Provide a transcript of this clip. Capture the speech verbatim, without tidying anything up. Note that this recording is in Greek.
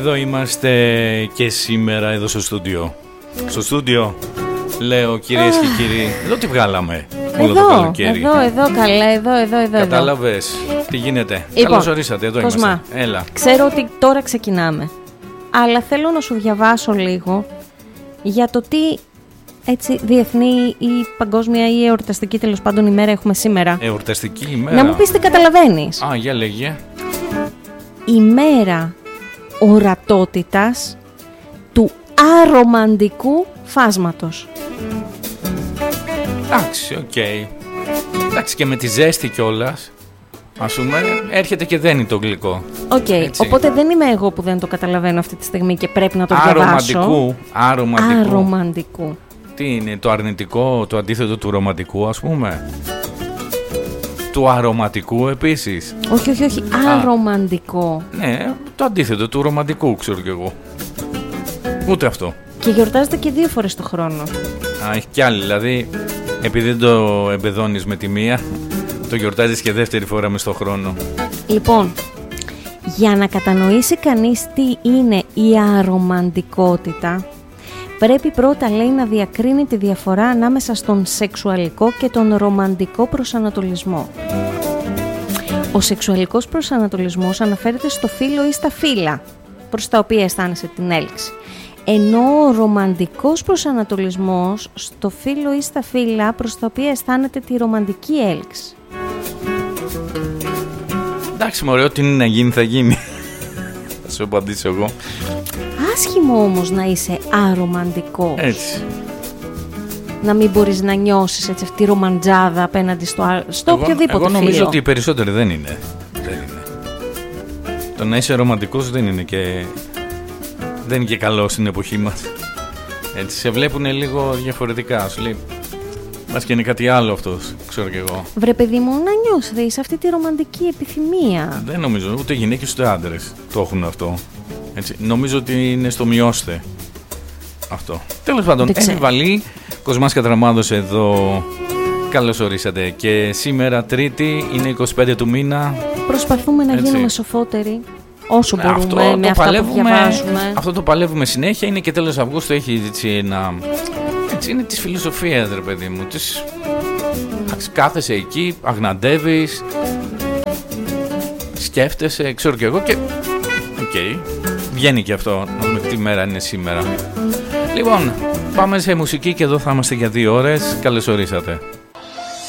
Εδώ είμαστε και σήμερα εδώ στο στούντιο. Στο στούντιο, λέω κυρίες και κύριοι, εδώ τι βγάλαμε όλο εδώ, το καλοκαίρι. Εδώ, εδώ, καλά, εδώ, εδώ, εδώ. Κατάλαβες τι γίνεται. Λοιπόν, καλώς ορίσατε, εδώ Κοσμά, είμαστε. Έλα. Ξέρω ότι τώρα ξεκινάμε, αλλά θέλω να σου διαβάσω λίγο για το τι έτσι διεθνή ή παγκόσμια ή εορταστική τέλος πάντων ημέρα έχουμε σήμερα. Εορταστική ημέρα. Να μου πεις τι καταλαβαίνεις. Α, για λέγε. Ημέρα ορατότητας του αρομαντικού φάσματος. Εντάξει, οκ. Okay. Εντάξει, και με τη ζέστη κιόλας, ας πούμε, έρχεται και δένει το γλυκό. Οκ, okay. Οπότε δεν είμαι εγώ που δεν το καταλαβαίνω αυτή τη στιγμή και πρέπει να το διαβάσω. Αρομαντικού. Αρομαντικού. Αρομαντικού. Τι είναι, το αρνητικό, το αντίθετο του ρομαντικού, ας πούμε. Του αρωματικού επίσης. Όχι, όχι, όχι. Αρομαντικό. Ναι, το αντίθετο του ρομαντικού, ξέρω κι εγώ. Ούτε αυτό. Και γιορτάζεται και δύο φορές το χρόνο. Α, έχει κι άλλη, δηλαδή, επειδή δεν το εμπεδώνεις με τη μία, το γιορτάζεις και δεύτερη φορά μες στο χρόνο. Λοιπόν, για να κατανοήσει κανείς τι είναι η αρομαντικότητα, πρέπει πρώτα, λέει, να διακρίνει τη διαφορά ανάμεσα στον σεξουαλικό και τον ρομαντικό προσανατολισμό. Ο σεξουαλικός προσανατολισμός αναφέρεται στο φύλο ή στα φύλλα προς τα οποία αισθάνεσαι την έλξη, ενώ ο ρομαντικός προσανατολισμός στο φύλο ή στα φύλλα προς τα οποία αισθάνεται τη ρομαντική έλξη. Εντάξει μωρέ, ό,τι είναι να γίνει θα γίνει. Θα σου απαντήσω εγώ. Άσχημο όμως να είσαι αρομαντικός. Έτσι. Να μην μπορείς να νιώσεις έτσι αυτή τη ρομαντζάδα απέναντι στο, στο εγώ, οποιοδήποτε εγώ νομίζω φύλλο. ότι οι περισσότεροι δεν είναι. δεν είναι. Το να είσαι ρομαντικός δεν είναι και δεν είναι και καλό στην εποχή μας. Έτσι σε βλέπουν λίγο διαφορετικά. Σου λέει, μας και είναι κάτι άλλο αυτός, ξέρω κι εγώ. Βρε παιδί μου, να νιώσεις αυτή τη ρομαντική επιθυμία. Δεν νομίζω, ούτε γυναίκες ούτε άντρες το έχουν αυτό. Έτσι. Νομίζω ότι είναι στο μειώστε αυτό. Τέλος πάντων, Επιβαλή, Κοσμάς Κατραμάδος εδώ. Καλώς ορίσατε. Και σήμερα Τρίτη είναι είκοσι πέντε του μήνα. Προσπαθούμε να Έτσι. γίνουμε σοφότεροι όσο μπορούμε αυτό με αυτά παλεύουμε, που διαβάζουμε. Αυτό το παλεύουμε συνέχεια. Είναι και τέλος Αυγούστου, έχει έτσι ένα... Έτσι είναι της φιλοσοφίας, ρε παιδί μου. Της... Κάθεσαι εκεί, αγναντεύεις, σκέφτεσαι, ξέρω κι εγώ και... Οκ, okay. Βγαίνει και αυτό, να δούμε τι μέρα είναι σήμερα. Λοιπόν, πάμε σε μουσική και εδώ θα είμαστε για δύο ώρες. Καλώς ορίσατε.